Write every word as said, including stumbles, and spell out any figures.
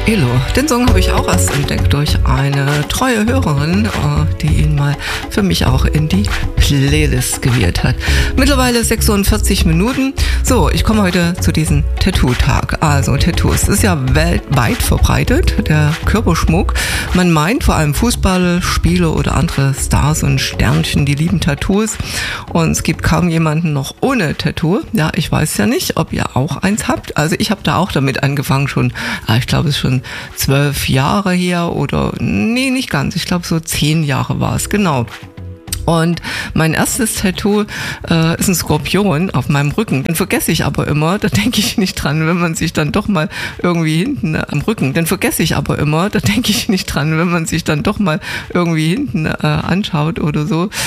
Elo. Den Song habe ich auch erst entdeckt durch eine treue Hörerin, die ihn mal für mich auch in die Playlist gewählt hat. Mittlerweile sechsundvierzig Minuten. So, ich komme heute zu diesem Tattoo-Tag. Also Tattoos. Das ist ja weltweit verbreitet, der Körperschmuck. Man meint vor allem Fußballspieler oder andere Stars und Sternchen, die lieben Tattoos. Und es gibt kaum jemanden noch ohne Tattoo. Ja, ich weiß ja nicht, ob ihr auch eins habt. Also ich habe da auch damit angefangen schon, ich glaube es ist schon zwölf Jahre her oder, nee, nicht ganz. Ich glaube so zehn Jahre war es, genau. Und mein erstes Tattoo äh, ist ein Skorpion auf meinem Rücken. Den vergesse ich aber immer, da denke ich nicht dran, wenn man sich dann doch mal irgendwie hinten äh, am Rücken, den vergesse ich aber immer, da denke ich nicht dran, wenn man sich dann doch mal irgendwie hinten äh, anschaut oder so.